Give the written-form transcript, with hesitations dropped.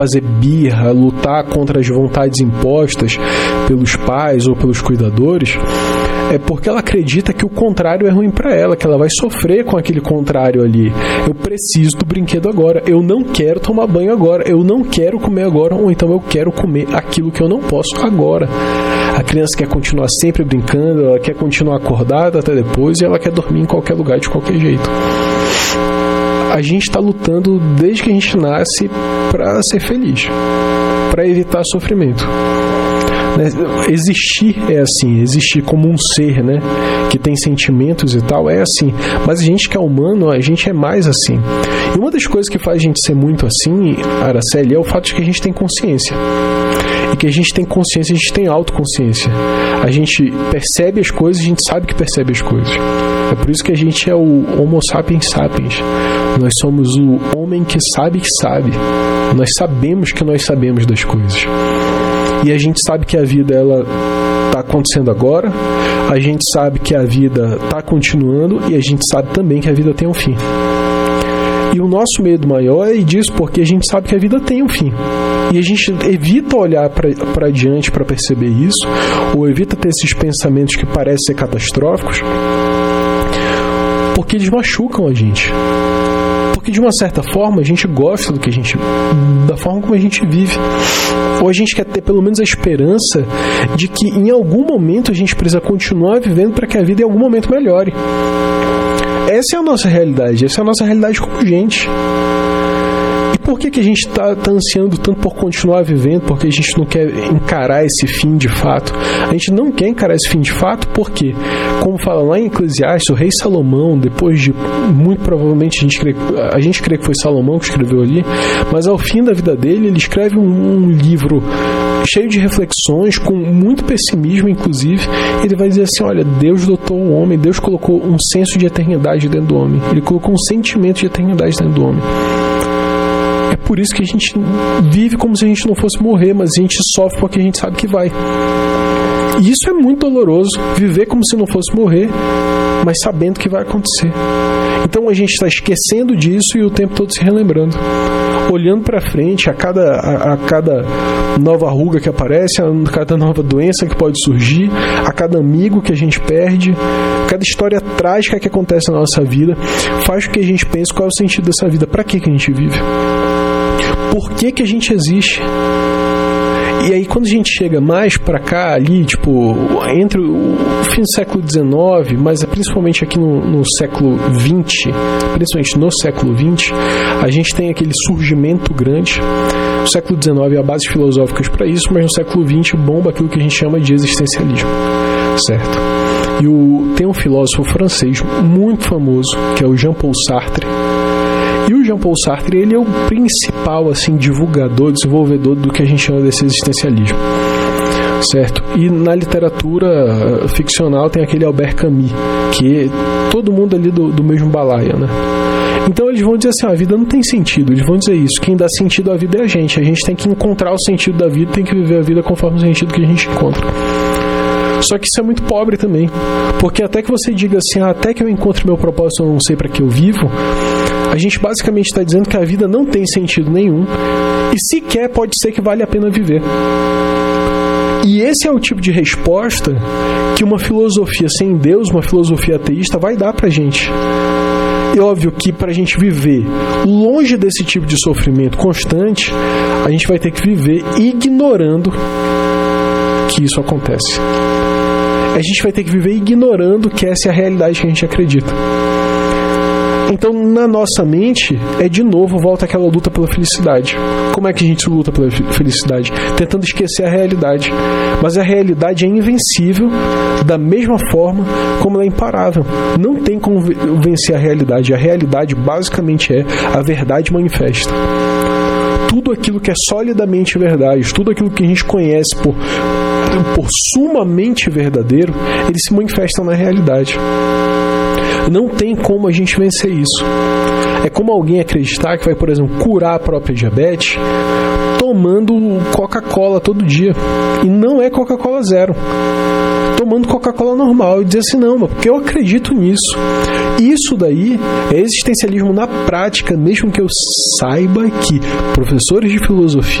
fazer birra, lutar contra as vontades impostas pelos pais ou pelos cuidadores, é porque ela acredita que o contrário é ruim para ela, que ela vai sofrer com aquele contrário ali. Eu preciso do brinquedo agora, eu não quero tomar banho agora, eu não quero comer agora, ou então eu quero comer aquilo que eu não posso agora. A criança quer continuar sempre brincando, ela quer continuar acordada até depois e ela quer dormir em qualquer lugar, de qualquer jeito. A gente está lutando desde que a gente nasce para ser feliz, para evitar sofrimento. Existir é assim, existir como um ser, né, que tem sentimentos e tal, é assim. Mas a gente que é humano, a gente é mais assim. E uma das coisas que faz a gente ser muito assim, Araceli, é o fato de que a gente tem consciência. E que a gente tem consciência, a gente tem autoconsciência. A gente percebe as coisas, a gente sabe que percebe as coisas. É por isso que a gente é o Homo sapiens sapiens. Nós somos o homem que sabe. Nós sabemos que nós sabemos das coisas. E a gente sabe que a vida, ela está acontecendo agora, a gente sabe que a vida está continuando e a gente sabe também que a vida tem um fim. E o nosso medo maior é disso, porque a gente sabe que a vida tem um fim. E a gente evita olhar para adiante para perceber isso, ou evita ter esses pensamentos que parecem ser catastróficos, porque eles machucam a gente. Porque de uma certa forma a gente gosta da forma como a gente vive. Ou a gente quer ter pelo menos a esperança de que em algum momento a gente precisa continuar vivendo para que a vida em algum momento melhore. Essa é a nossa realidade como gente. E por que a gente está ansiando tanto por continuar vivendo? Porque a gente não quer encarar esse fim de fato. A gente não quer encarar esse fim de fato porque, como fala lá em Eclesiastes, o rei Salomão, depois de, muito provavelmente, a gente crê que foi Salomão que escreveu ali, mas ao fim da vida dele, ele escreve um livro cheio de reflexões, com muito pessimismo, inclusive. Ele vai dizer assim, olha, Deus dotou o homem, Deus colocou um senso de eternidade dentro do homem. Ele colocou um sentimento de eternidade dentro do homem. É por isso que a gente vive como se a gente não fosse morrer, mas a gente sofre porque a gente sabe que vai. E isso é muito doloroso, viver como se não fosse morrer, mas sabendo que vai acontecer. Então a gente está esquecendo disso e o tempo todo se relembrando, olhando para frente a cada nova ruga que aparece, a cada nova doença que pode surgir, a cada amigo que a gente perde, cada história trágica que acontece na nossa vida, faz com que a gente pense qual é o sentido dessa vida, para que a gente vive, por que a gente existe. E aí quando a gente chega mais pra cá, ali, tipo, entre o fim do século XIX, mas principalmente aqui no século XX, principalmente no século XX, a gente tem aquele surgimento grande. O século XIX há bases filosóficas para isso, mas no século XX bomba aquilo que a gente chama de existencialismo, certo? E tem um filósofo francês muito famoso, que é o Jean-Paul Sartre. E o Jean-Paul Sartre, ele é o principal, assim, divulgador, desenvolvedor do que a gente chama desse existencialismo, certo? E na literatura ficcional tem aquele Albert Camus, que todo mundo ali do mesmo balaio, né? Então eles vão dizer assim, a vida não tem sentido, eles vão dizer isso, quem dá sentido à vida é a gente tem que encontrar o sentido da vida, tem que viver a vida conforme o sentido que a gente encontra. Só que isso é muito pobre também, porque até que você diga assim, até que eu encontre meu propósito, eu não sei para que eu vivo, a gente basicamente está dizendo que a vida não tem sentido nenhum e sequer pode ser que vale a pena viver. E esse é o tipo de resposta que uma filosofia sem Deus, uma filosofia ateísta, vai dar pra gente. E óbvio que pra gente viver longe desse tipo de sofrimento constante, a gente vai ter que viver ignorando que isso acontece. A gente vai ter que viver ignorando que essa é a realidade que a gente acredita. Então, na nossa mente, de novo, volta aquela luta pela felicidade. Como é que a gente luta pela felicidade? Tentando esquecer a realidade. Mas a realidade é invencível da mesma forma como ela é imparável. Não tem como vencer a realidade. A realidade, basicamente, é a verdade manifesta. Tudo aquilo que é solidamente verdade, tudo aquilo que a gente conhece por sumamente verdadeiro, ele se manifesta na realidade. Não tem como a gente vencer isso. É como alguém acreditar que vai, por exemplo, curar a própria diabetes, tomando Coca-Cola todo dia. E não é Coca-Cola zero. Tomando Coca-Cola normal e dizer assim, não, porque eu acredito nisso. Isso daí é existencialismo na prática, mesmo que eu saiba que professores de filosofia